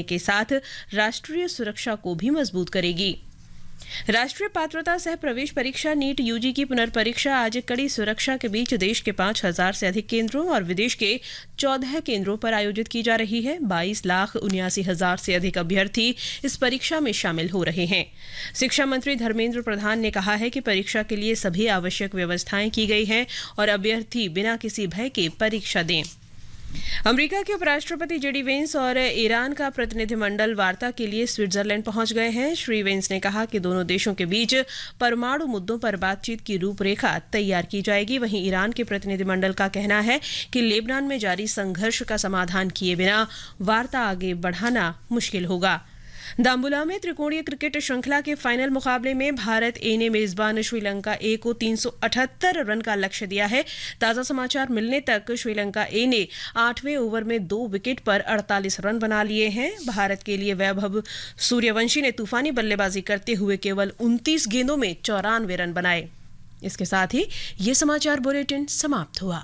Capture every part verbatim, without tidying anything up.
के साथ राष्ट्रीय सुरक्षा को भी मजबूत करेगी। राष्ट्रीय पात्रता सह प्रवेश परीक्षा नीट यूजी की पुनर्परीक्षा आज कड़ी सुरक्षा के बीच देश के पांच हजार से अधिक केंद्रों और विदेश के चौदह केंद्रों पर आयोजित की जा रही है। बाईस लाख उन्यासी हजार से अधिक अभ्यर्थी इस परीक्षा में शामिल हो रहे हैं। शिक्षा मंत्री धर्मेंद्र प्रधान ने कहा है कि परीक्षा के लिए सभी आवश्यक व्यवस्थाएं की गई हैं और अभ्यर्थी बिना किसी भय के परीक्षा दें। अमेरिका के उपराष्ट्रपति जेडी वेंस और ईरान का प्रतिनिधिमंडल वार्ता के लिए स्विट्जरलैंड पहुंच गए हैं। श्री वेंस ने कहा कि दोनों देशों के बीच परमाणु मुद्दों पर बातचीत की रूपरेखा तैयार की जाएगी। वहीं ईरान के प्रतिनिधिमंडल का कहना है कि लेबनान में जारी संघर्ष का समाधान किए बिना वार्ता आगे बढ़ाना मुश्किल होगा। दाम्बुला में त्रिकोणीय क्रिकेट श्रृंखला के फाइनल मुकाबले में भारत ए ने मेजबान श्रीलंका ए को तीन सौ अठहत्तर रन का लक्ष्य दिया है। ताजा समाचार मिलने तक श्रीलंका ए ने आठवें ओवर में दो विकेट पर अड़तालीस रन बना लिए हैं। भारत के लिए वैभव सूर्यवंशी ने तूफानी बल्लेबाजी करते हुए केवल उनतीस गेंदों में चौरानवे रन बनाए। इसके साथ ही ये समाचार बुलेटिन समाप्त हुआ।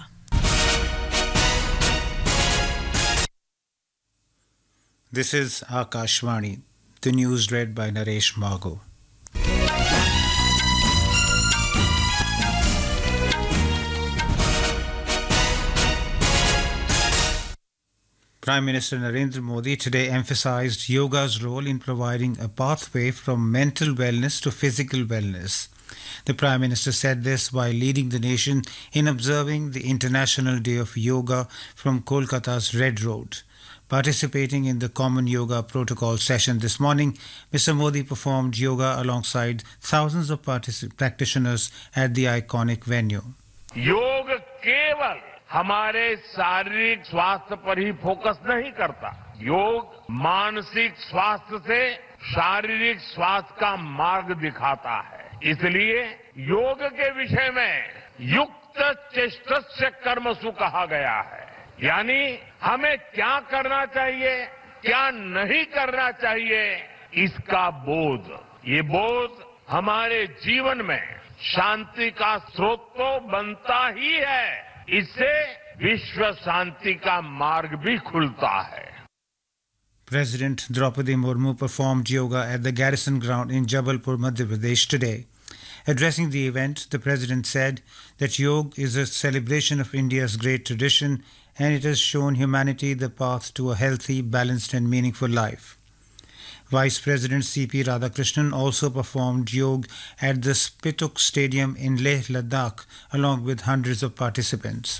This is Akashvani. The news read by Naresh Margo. Prime Minister Narendra Modi today emphasized yoga's role in providing a pathway from mental wellness to physical wellness. The Prime Minister said this while leading the nation in observing the International Day of Yoga from Kolkata's Red Road. Participating in the Common Yoga Protocol session this morning, Mister Modi performed yoga alongside thousands of partic- practitioners at the iconic venue. योग केवल हमारे शारीरिक स्वास्थ्य पर ही focus नहीं करता। योग मानसिक स्वास्थ्य से शारीरिक स्वास्थ्य का मार्ग दिखाता है। इसलिए योग के विषय में युक्त चेष्टस्य कर्मसु कहा गया है। यानी हमें क्या करना चाहिए, क्या नहीं करना चाहिए, इसका बोध। ये बोध हमारे जीवन में शांति का स्रोत तो बनता ही है, इससे विश्व शांति का मार्ग भी खुलता है। President Draupadi Murmu performed yoga at the Garrison Ground in Jabalpur, Madhya Pradesh today. Addressing the event, the President said that yoga is a celebration of India's great tradition and it has shown humanity the path to a healthy, balanced and meaningful life. Vice President C P Radhakrishnan also performed yoga at the Spituk Stadium in Leh, Ladakh, along with hundreds of participants.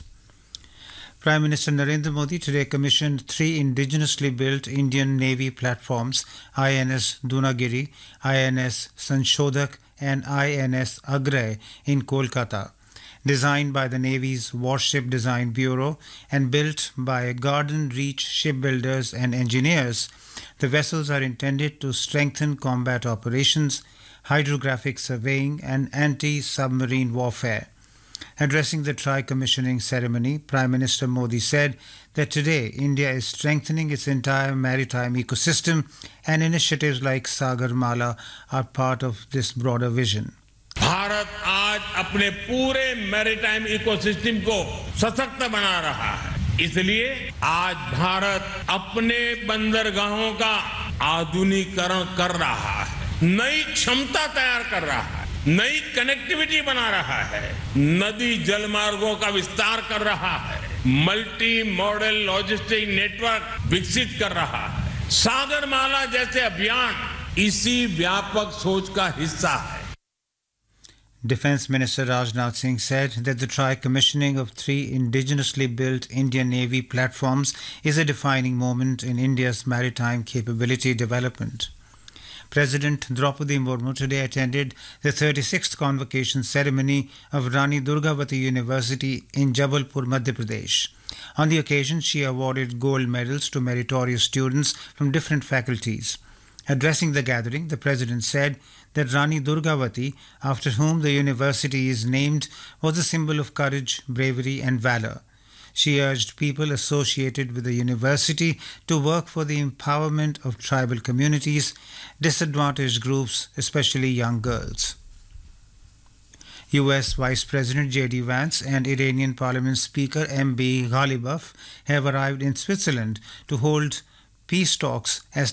Prime Minister Narendra Modi today commissioned three indigenously built Indian Navy platforms, I N S Dunagiri, I N S Sanshodak and I N S Agray in Kolkata. Designed by the Navy's Warship Design Bureau and built by Garden Reach shipbuilders and engineers, the vessels are intended to strengthen combat operations, hydrographic surveying and anti-submarine warfare. Addressing the tri-commissioning ceremony, Prime Minister Modi said that today India is strengthening its entire maritime ecosystem and initiatives like Sagar Mala are part of this broader vision. Bharat आज अपने पूरे maritime ecosystem को सशक्त बना रहा है। इसलिए आज भारत अपने बंदरगाहों का आधुनिकीकरण कर रहा है, नई क्षमता तैयार कर रहा है, नई कनेक्टिविटी बना रहा है, नदी जलमार्गों का विस्तार कर रहा है, मल्टी मॉडल लॉजिस्टिक नेटवर्क विकसित कर रहा है। सागरमाला जैसे अभियान इसी व्यापक सोच का हिस्सा है। Defence Minister Rajnath Singh said that the tri-commissioning of three indigenously built Indian Navy platforms is a defining moment in India's maritime capability development. President Draupadi Murmu today attended the thirty-sixth convocation ceremony of Rani Durgavati University in Jabalpur, Madhya Pradesh. On the occasion, she awarded gold medals to meritorious students from different faculties. Addressing the gathering, the President said that Rani Durgavati, after whom the university is named, was a symbol of courage, bravery and valor. She urged people associated with the university to work for the empowerment of tribal communities, disadvantaged groups, especially young girls. U S Vice President J D Vance and Iranian Parliament Speaker M B Ghalibaf have arrived in Switzerland to hold peace talks as